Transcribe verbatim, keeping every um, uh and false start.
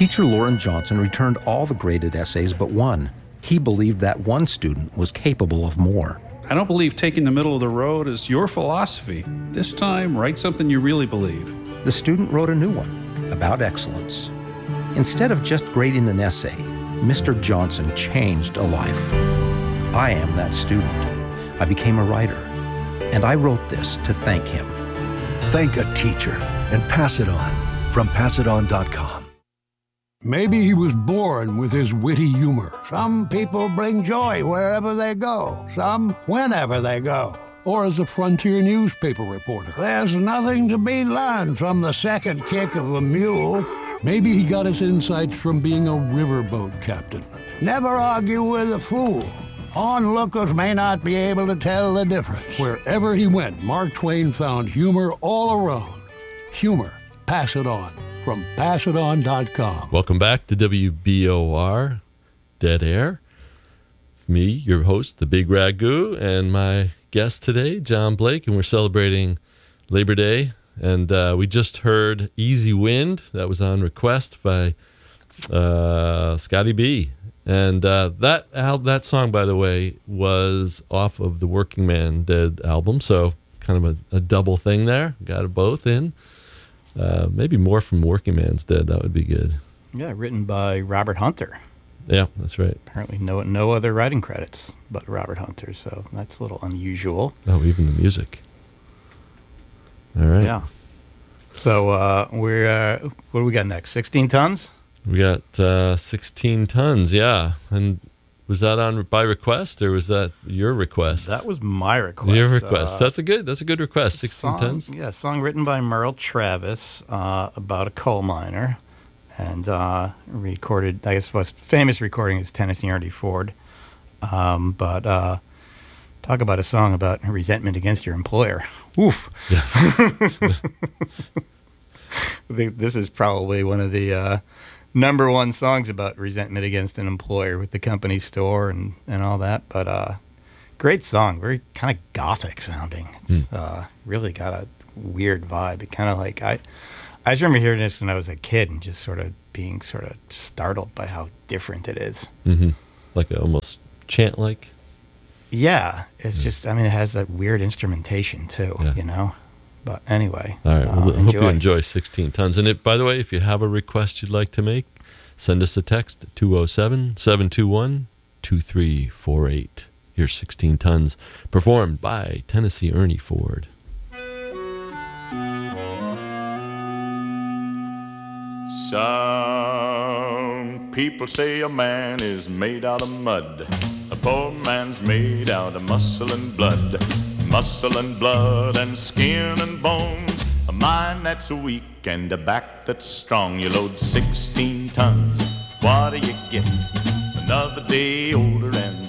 Teacher Loren Johnson returned all the graded essays but one. He believed that one student was capable of more. I don't believe taking the middle of the road is your philosophy. This time, write something you really believe. The student wrote a new one about excellence. Instead of just grading an essay, Mister Johnson changed a life. I am that student. I became a writer, and I wrote this to thank him. Thank a teacher and pass it on from pass it on dot com. Maybe he was born with his witty humor. Some people bring joy wherever they go, some whenever they go. Or as a frontier newspaper reporter. There's nothing to be learned from the second kick of a mule. Maybe he got his insights from being a riverboat captain. Never argue with a fool. Onlookers may not be able to tell the difference. Wherever he went, Mark Twain found humor all around. Humor, pass it on. From pass it on dot com. Welcome back to W B O R Dead Air. It's me, your host, the Big Ragu, and my guest today, John Blake, and we're celebrating Labor Day. And uh, we just heard Easy Wind. That was on request by uh, Scotty B. And uh, that al- that song, by the way, was off of the Working Man Dead album. So kind of a, a double thing there. Got it both in. Uh, maybe more from Working Man's Dead. That would be good. Yeah, written by Robert Hunter. Yeah, that's right. Apparently no no other writing credits but Robert Hunter, so that's a little unusual. Oh, even the music. All right. Yeah. So uh, we're, uh, what do we got next? sixteen tons? We got uh, sixteen tons, yeah. And was that on by request, or was that your request? That was my request. Your request. Uh, that's a good. That's a good request. Sixteen song, tons. Yeah, a song written by Merle Travis uh, about a coal miner, and uh, recorded. I guess most famous recording is Tennessee Ernie Ford. Um, but uh, talk about a song about resentment against your employer. Oof. Yeah. I think this is probably one of the uh, number one songs about resentment against an employer with the company store and, and all that. But uh, great song, very kind of gothic sounding. It's mm. uh, really got a weird vibe. It kind of like, I, I just remember hearing this when I was a kid and just sort of being sort of startled by how different it is. Mm-hmm. Like a, almost chant-like? Yeah, it's yeah. just, I mean, it has that weird instrumentation too, yeah. you know? But anyway, all right. Well, uh, I hope you enjoy sixteen tons. And it, by the way, if you have a request you'd like to make, send us a text at two oh seven, seven two one, two three four eight. Here's sixteen tons, performed by Tennessee Ernie Ford. Some people say a man is made out of mud. A poor man's made out of muscle and blood. Muscle and blood and skin and bones. A mind that's weak and a back that's strong. You load sixteen tons. What do you get? Another day older and